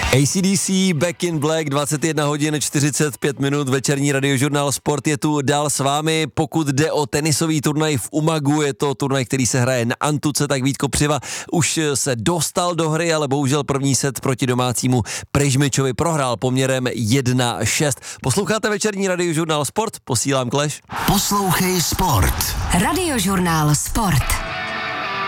AC/DC Back in Black, 21 hodin 45 minut, večerní radiožurnál Sport je tu dál s vámi. Pokud jde o tenisový turnaj v Umagu, je to turnaj, který se hraje na antuce, tak Vítko Přiva už se dostal do hry, ale bohužel první set proti domácímu Prežmičovi prohrál poměrem 1-6. Posloucháte večerní radiožurnál Sport, posílám Clash. Poslouchej Sport. Radiožurnál Sport.